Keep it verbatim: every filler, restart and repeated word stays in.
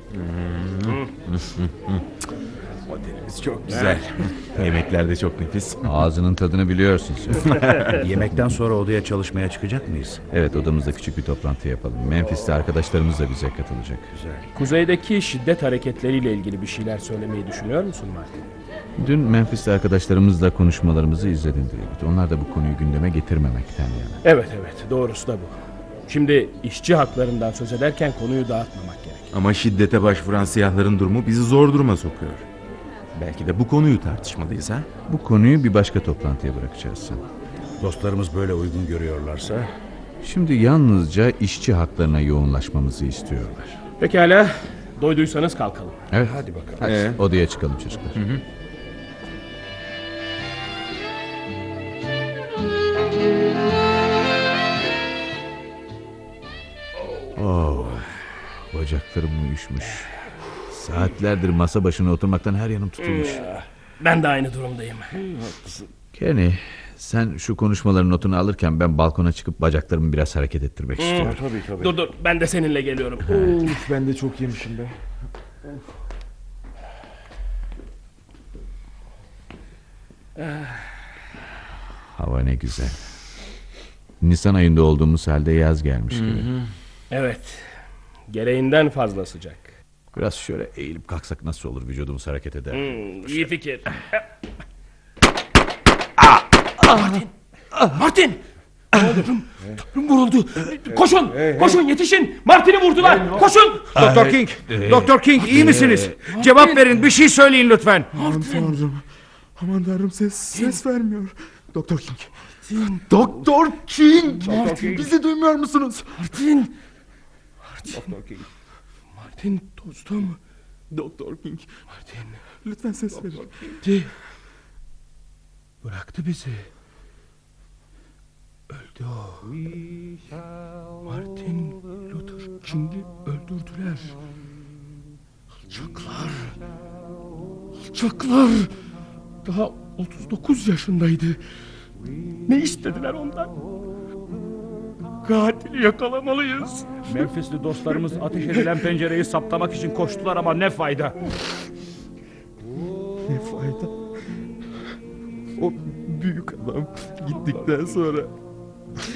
Otelimiz çok güzel. Yemekler de çok nefis. Ağzının tadını biliyorsun sen. Yemekten sonra odaya çalışmaya çıkacak mıyız? Evet, odamızda küçük bir toplantı yapalım. Memphis'te arkadaşlarımız da bize katılacak. Güzel. Kuzeydeki şiddet hareketleriyle ilgili bir şeyler söylemeyi düşünüyor musun Martin? Dün Memphis'te arkadaşlarımızla konuşmalarımızı izledim David. Onlar da bu konuyu gündeme getirmemekten yana. Evet evet, doğrusu da bu. Şimdi işçi haklarından söz ederken konuyu dağıtmamak gerek. Ama şiddete başvuran siyahların durumu bizi zor duruma sokuyor. Belki de bu konuyu tartışmalıyız ha? Bu konuyu bir başka toplantıya bırakacağız sen. Dostlarımız böyle uygun görüyorlarsa... Şimdi yalnızca işçi haklarına yoğunlaşmamızı istiyorlar. Pekala, doyduysanız kalkalım. Evet. Hadi bakalım. Hadi Ee? odaya çıkalım çocuklar. Hı hı. Oh, bacaklarım uyuşmuş. Saatlerdir masa başına oturmaktan her yanım tutulmuş. Ben de aynı durumdayım. Kenny, sen şu konuşmaların notunu alırken ben balkona çıkıp bacaklarımı biraz hareket ettirmek istiyorum. Tabii tabii. Dur dur, ben de seninle geliyorum. Uf, ben de çok yemişim be. Hava ne güzel. Nisan ayında olduğumuz halde yaz gelmiş gibi. Evet, gereğinden fazla sıcak. Biraz şöyle eğilip kalksak nasıl olur, vücudumuz hareket eder. Hmm, iyi fikir. Martin! Martin! Tanrım, Tanrım vuruldu. Koşun, koşun yetişin. Martin'i vurdular. Koşun. Doktor King, Doktor King iyi misiniz? Cevap verin, bir şey söyleyin lütfen. Aman tanrım. Aman tanrım, ses ses vermiyor. Doktor King. Doktor King. Martin, bizi duymuyor musunuz? Martin. Martin. Martin dostum. Doktor King. Martin. Lütfen ses verin. Gitti. Bıraktı bizi. Öldü o. Martin Luther King'i öldürdüler. Alçaklar. Alçaklar. Daha otuz dokuz yaşındaydı. Ne istediler ondan? Katili yakalamalıyız. Memphisli dostlarımız ateş edilen pencereyi saptamak için koştular ama ne fayda? Ne fayda? O büyük adam gittikten sonra